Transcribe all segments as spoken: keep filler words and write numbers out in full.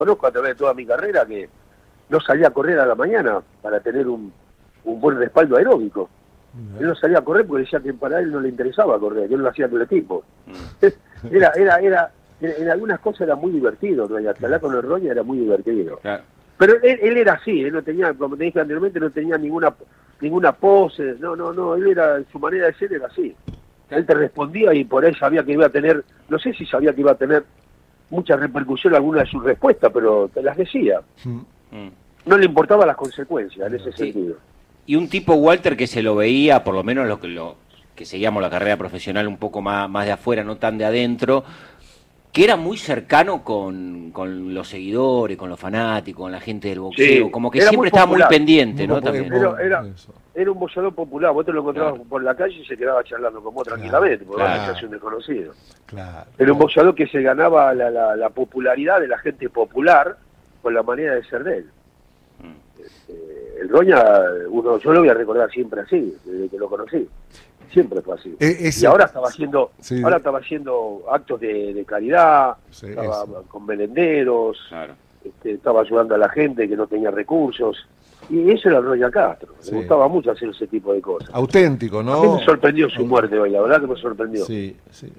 conozco a través de toda mi carrera que no salía a correr a la mañana para tener un, un buen respaldo aeróbico. Él no salía a correr porque decía que para él no le interesaba correr, que él lo hacía con el equipo. era, era, era, en algunas cosas era muy divertido, ¿no? Y hasta hablar con el Roña era muy divertido. Claro. Pero él, él era así, él no tenía, como te dije anteriormente, no tenía ninguna ninguna pose, no, no, no, él era, su manera de ser era así. Él te respondía y por ahí sabía que iba a tener, no sé si sabía que iba a tener mucha repercusión alguna de sus respuestas, pero te las decía. Mm. No le importaban las consecuencias en ese sí. sentido. Y un tipo, Walter, que se lo veía, por lo menos lo que lo que seguíamos la carrera profesional un poco más, más de afuera, no tan de adentro, que era muy cercano con, con los seguidores, con los fanáticos, con la gente del boxeo, sí, como que siempre muy estaba muy pendiente, muy ¿no? También. Era, era, era un boxeador popular, vos te lo encontrabas claro. por la calle y se quedaba charlando con vos claro. tranquilamente, porque claro. era un desconocido. Claro. Era un boxeador que se ganaba la, la, la popularidad de la gente popular con la manera de ser de él. Mm. Este, el Roña, uno, yo lo voy a recordar siempre así, desde que lo conocí. Siempre fue así. Eh, y ahora estaba haciendo sí. ahora estaba haciendo actos de, de caridad, sí, estaba eso. con merenderos, claro. este, estaba ayudando a la gente que no tenía recursos. Y eso era el Roña Castro. Sí. Me gustaba mucho hacer ese tipo de cosas. Auténtico, ¿no? A mí me sorprendió su muerte hoy, la verdad que me sorprendió. Sí, sí.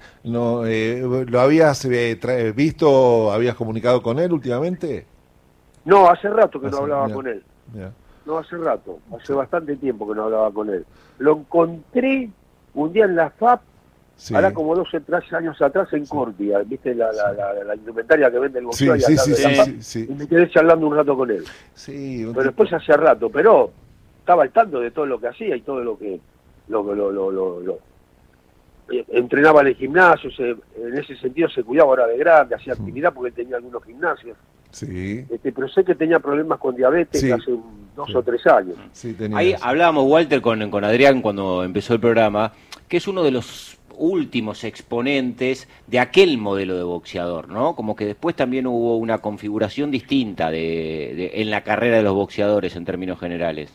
No, eh, ¿lo habías eh, visto, habías comunicado con él últimamente? No, hace rato que hace, no hablaba mira, con él. Mira. No, hace rato, hace bastante tiempo que no hablaba con él. Lo encontré un día en la F A P, sí. ahora como doce, trece años atrás en sí. Corpia, ¿viste? La, la, la, la indumentaria que vende el boxeo sí, y sí, sí, de la sí, F A P, sí. y me quedé charlando un rato con él. Sí, pero después hace rato, pero estaba al tanto de todo lo que hacía y todo lo que lo, lo, lo, lo, lo entrenaba en el gimnasio, se, en ese sentido se cuidaba ahora de grande, hacía actividad porque él tenía algunos gimnasios. Sí. Este, pero sé que tenía problemas con diabetes sí. hace un, dos sí. o tres años. Sí, ahí eso. Hablábamos, Walter, con, con Adrián cuando empezó el programa, que es uno de los últimos exponentes de aquel modelo de boxeador, ¿no? Como que después también hubo una configuración distinta de, de, en la carrera de los boxeadores en términos generales.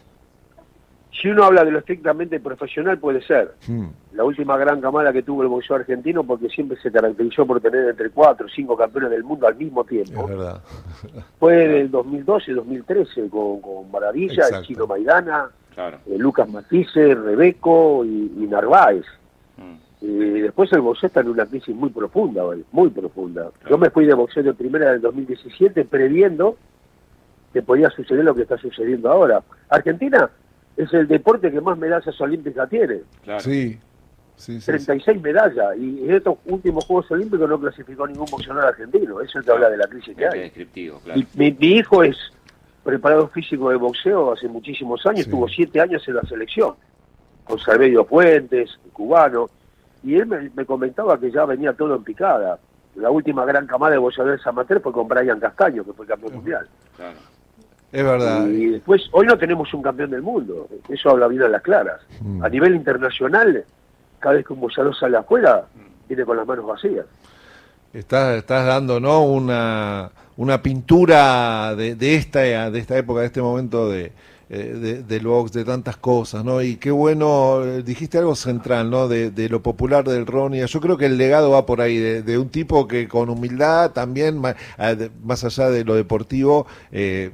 Si uno habla de lo estrictamente profesional, puede ser. Hmm. La última gran camada que tuvo el boxeo argentino, porque siempre se caracterizó por tener entre cuatro o cinco campeones del mundo al mismo tiempo. Es verdad. Fue del dos mil doce, dos mil trece, con, con Maravilla, exacto. el Chino Maidana, claro. eh, Lucas Matisse, Rebeco y, y Narváez. Hmm. Y después el boxeo está en una crisis muy profunda, ¿vale? Muy profunda. Claro. Yo me fui de boxeo de primera del dos mil diecisiete previendo que podía suceder lo que está sucediendo ahora. Argentina es el deporte que más medallas olímpicas tiene. Claro. Sí, sí, sí, treinta y seis sí. medallas. Y en estos últimos Juegos Olímpicos no clasificó ningún boxeador argentino. Eso te habla de la crisis que hay. Descriptivo, claro. Y, mi, mi hijo es preparador físico de boxeo hace muchísimos años. Sí. Tuvo siete años en la selección. Con Salverio Fuentes, cubano. Y él me, me comentaba que ya venía todo en picada. La última gran camada de boxeadores amateur fue con Brian Castaño, que fue campeón uh-huh. mundial. Claro. Es verdad. Y después, hoy no tenemos un campeón del mundo, eso habla bien a las claras. Mm. A nivel internacional, cada vez que un boxeador sale afuera, viene con las manos vacías. Estás, estás dando, ¿no?, una, una pintura de, de, esta, de esta época, de este momento de, de, del box, de tantas cosas, ¿no? Y qué bueno, dijiste algo central, ¿no?, de, de lo popular del Ronnie. Yo creo que el legado va por ahí, de, de un tipo que con humildad también, más, más allá de lo deportivo, eh,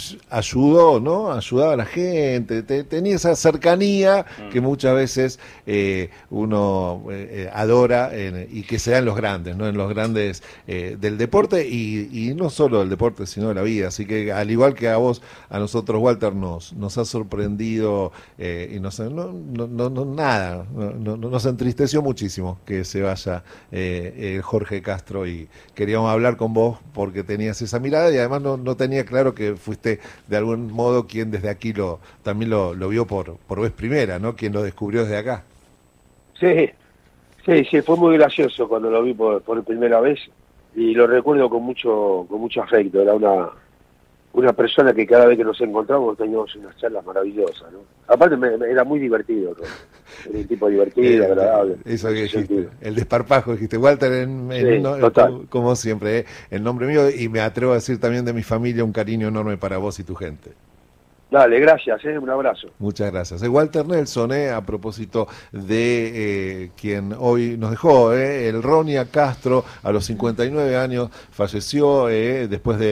ayudó, ¿no? Ayudaba a la gente, te, tenía esa cercanía que muchas veces eh, uno eh, adora en, y que se da en los grandes, ¿no? En los grandes eh, del deporte y, y no solo del deporte, sino de la vida. Así que al igual que a vos, a nosotros, Walter, nos nos ha sorprendido eh, y nos, no, no, no, no nada, no, no, nos entristeció muchísimo que se vaya eh, el Jorge Castro y queríamos hablar con vos porque tenías esa mirada y además no, no tenía claro que fuiste de algún modo quien desde aquí lo también lo, lo vio por por vez primera, ¿no? Quien lo descubrió desde acá. Sí, sí, sí, fue muy gracioso cuando lo vi por, por primera vez y lo recuerdo con mucho con mucho afecto. Era una una persona que cada vez que nos encontramos teníamos unas charlas maravillosas, ¿no? Aparte me, me, era muy divertido, ¿no? Era un tipo divertido, el, agradable. Eso que dijiste, sentido. El desparpajo, dijiste, Walter, en, en, sí, no, como, como siempre, ¿eh? El nombre mío, y me atrevo a decir también de mi familia, un cariño enorme para vos y tu gente. Dale, gracias, eh, un abrazo. Muchas gracias. Es Walter Nelson, eh, a propósito de eh, quien hoy nos dejó, eh, el Ronia Castro, a los cincuenta y nueve años, falleció eh, después de